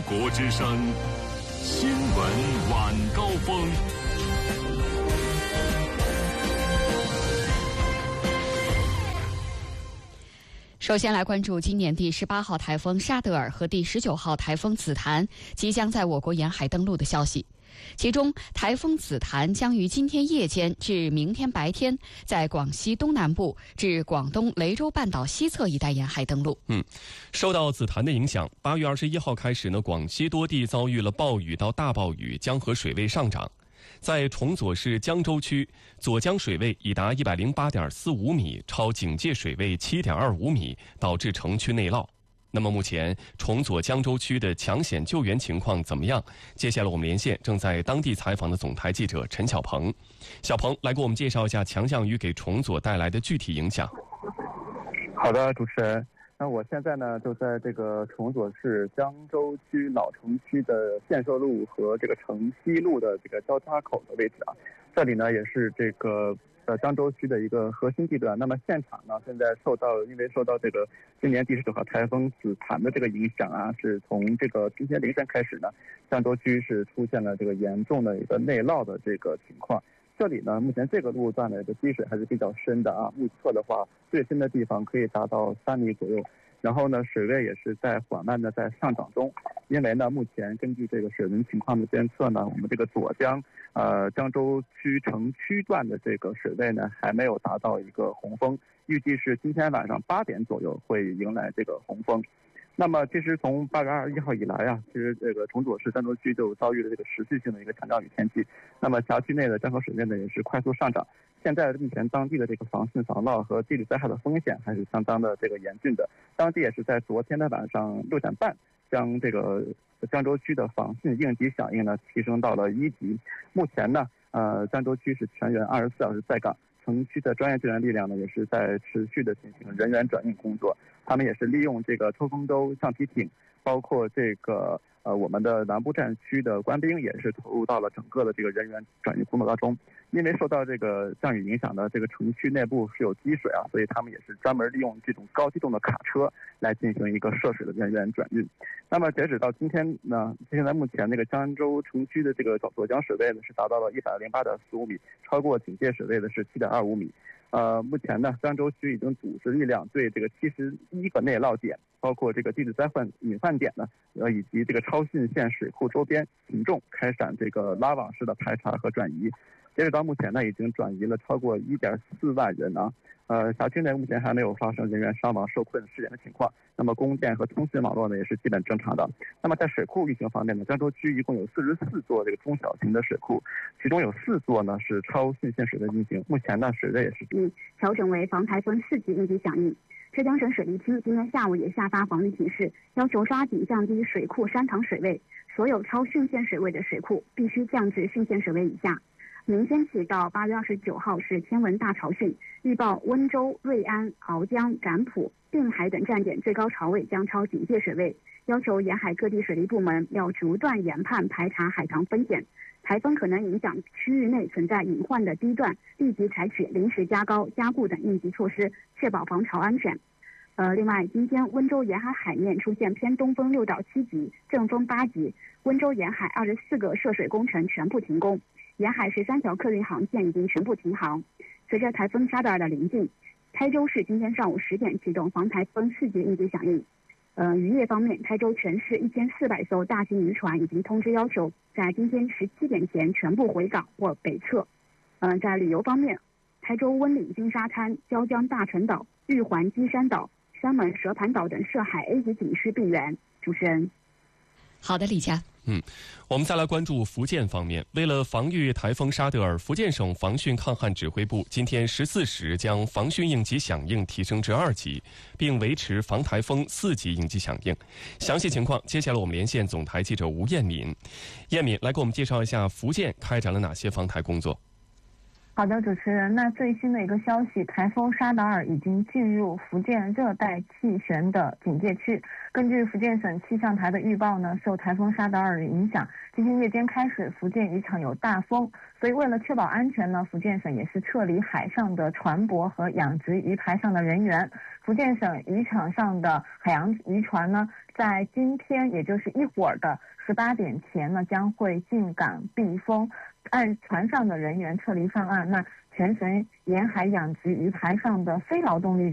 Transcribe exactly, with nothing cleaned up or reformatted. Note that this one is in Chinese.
国之声新闻晚高峰。 首先来关注今年第十八号台风沙德尔和第十九号台风紫檀即将在我国沿海登陆的消息。其中，台风紫檀将于今天夜间至明天白天，在广西东南部至广东雷州半岛西侧一带沿海登陆。 嗯，受到紫檀的影响，八月二十一号开始呢，广西多地遭遇了暴雨到大暴雨，江河水位上涨。在崇左市江州区，左江水位已达一百零八点四五米，超警戒水位七点二五米，导致城区内涝。那么目前崇左江州区的抢险救援情况怎么样？接下来我们连线正在当地采访的总台记者陈小鹏。小鹏来给我们介绍一下强降雨给崇左带来的具体影响。 好的，主持人。那我现在呢就在这个崇左市江州区老城区的建设路和这个城西路的这个交叉口的位置啊。这里呢也是这个呃江州区的一个核心地段。那么现场呢现在受到因为受到这个今年第十九号台风紫檀的这个影响啊，是从这个今天凌晨开始呢，江州区是出现了这个严重的一个内涝的这个情况。这里呢目前这个路段的这积水还是比较深的啊，目测的话最深的地方可以达到三米左右。然后呢，水位也是在缓慢的在上涨中，因为呢，目前根据这个水文情况的监测呢，我们这个左江，呃，江州区城区段的这个水位呢，还没有达到一个洪峰，预计是今天晚上八点左右会迎来这个洪峰。那么，其实从八月二十一号以来啊，其实这个崇左市江州区就遭遇了这个持续性的一个强降雨天气，那么辖区内的江河水位呢也是快速上涨。现在目前当地的这个防汛防涝和地质灾害的风险还是相当的这个严峻的。当地也是在昨天的晚上六点半，将这个江州区的防汛应急响应呢提升到了一级。目前呢，呃，江州区是全员二十四小时在岗，城区的专业救援力量呢也是在持续的进行人员转运工作。他们也是利用这个抽风舟、橡皮艇，包括这个呃我们的南部战区的官兵也是投入到了整个的这个人员转运工作当中。因为受到这个降雨影响的这个城区内部是有积水啊，所以他们也是专门利用这种高机动的卡车来进行一个涉水的人员转运。那么截止到今天呢，现在目前那个江州城区的这个左江水位呢是达到了一百零八点四五米，超过警戒水位的是七点二五米。呃，目前呢，江州区已经组织力量对这个七十一个内涝点，包括这个地质灾害隐患点呢，呃，以及这个超汛县水库周边群众开展这个拉网式的排查和转移。截止到目前呢，已经转移了超过一点四万人啊。呃，辖区内目前还没有发生人员伤亡受困失联的情况。那么供电和通讯网络呢也是基本正常的。那么在水库运行方面呢，江州区一共有四十四座这个中小型的水库，其中有四座呢是超汛限水的运行。目前呢水位也是嗯调整为防台风四级应急响应。浙江省水利厅今天下午也下发防御提示，要求抓紧降低水库山塘水位，所有超汛限水位的水库必须降至汛限水位以下。明天起到八月二十九号是天文大潮汛，预报温州、瑞安、鳌江、展浦、定海等站点最高潮位将超警戒水位，要求沿海各地水利部门要逐段研判排查海塘风险。台风可能影响区域内存在隐患的地段，立即采取临时加高、加固等应急措施，确保防潮安全。呃，另外，今天温州沿海海面出现偏东风六到七级，正风八级，温州沿海二十四个涉水工程全部停工。沿海十三条客运航线已经全部停航。随着台风沙德尔的临近，台州市今天上午十点启动防台风四级应急响应。呃，渔业方面，台州全市一千四百艘大型渔船已经通知要求在今天十七点前全部回港或北侧。嗯、呃，在旅游方面，台州温岭金沙滩、椒江大陈岛、玉环基山岛、山门蛇盘岛等涉海 A 级景区闭园。主持人。 好的，李佳。 嗯，我们再来关注福建方面。为了防御台风沙德尔，福建省防汛抗旱指挥部今天十四时将防汛应急响应提升至二级，并维持防台风四级应急响应。详细情况，接下来我们连线总台记者吴艳敏。艳敏来给我们介绍一下福建开展了哪些防台工作。 好的，主持人，那最新的一个消息，台风沙达尔已经进入福建热带气旋的警戒区。根据福建省气象台的预报呢，受台风沙达尔的影响，今天夜间开始，福建渔场有大风，所以为了确保安全呢，福建省也是撤离海上的船舶和养殖鱼排上的人员。福福建省渔场上的海洋渔船呢，在今天也就是一会儿的十八点前呢，将会进港避风，按船上的人员撤离上岸。那全省沿海养殖鱼排上的非劳动力